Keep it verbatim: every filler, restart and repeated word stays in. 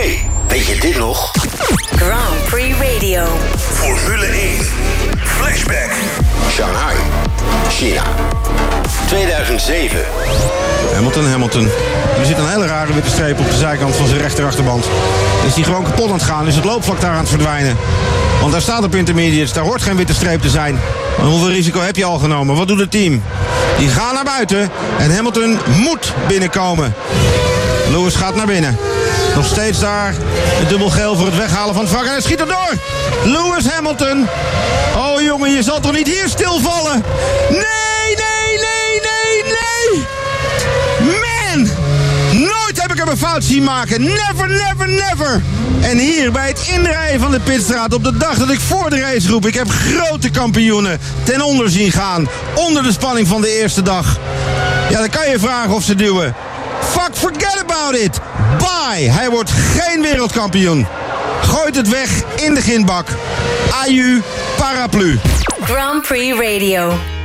hey, weet je dit nog? Grand Prix Radio. Formule één. Flashback. Shanghai. China. tweeduizend zeven. Hamilton, Hamilton. Er zit een hele rare witte streep op de zijkant van zijn rechterachterband. Is die gewoon kapot aan het gaan? Is het loopvlak daar aan het verdwijnen? Want daar staat op intermediates, daar hoort geen witte streep te zijn. Maar hoeveel risico heb je al genomen? Wat doet het team? Die gaan naar buiten en Hamilton moet binnenkomen. Lewis gaat naar binnen. Nog steeds daar het dubbel geel voor het weghalen van het vak. En hij schiet er door. Lewis Hamilton. Oh jongen, je zal toch niet hier stilvallen? Nee, nee, nee, nee, nee. Man, nooit heb ik hem een fout zien maken. Never, never, never. En hier bij het inrijden van de pitstraat op de dag dat ik voor de race roep. Ik heb grote kampioenen ten onder zien gaan. Onder de spanning van de eerste dag. Ja, dan kan je vragen of ze duwen. Fuck, forget about it. Bye. Hij wordt geen wereldkampioen. Gooit het weg in de ginbak. Aju, paraplu. Grand Prix Radio.